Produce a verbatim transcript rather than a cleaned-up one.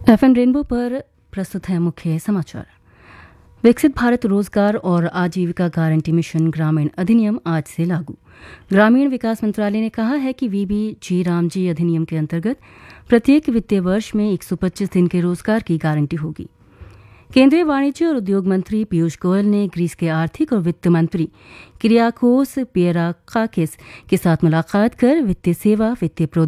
FM rainbow पर प्रस्तुत है मुख्य समाचार। विकसित भारत रोजगार और आजीविका गारंटी मिशन ग्रामीण अधिनियम आज से लागू। ग्रामीण विकास मंत्रालय ने कहा है कि वीबी जी रामजी अधिनियम के अंतर्गत प्रत्येक वित्तीय वर्ष में एक सौ पच्चीस दिन के रोजगार की गारंटी होगी। केंद्रीय वाणिज्य और उद्योग मंत्री पीयूष गोयल ने ग्रीस के आर्थिक और वित्त मंत्री किरियाकोस पियराकाकिस के साथ मुलाकात कर वित्तीय सेवा, वित्तीय